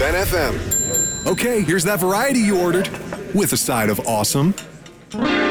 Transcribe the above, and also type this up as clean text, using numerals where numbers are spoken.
FM. Okay, here's that variety you ordered with a side of awesome.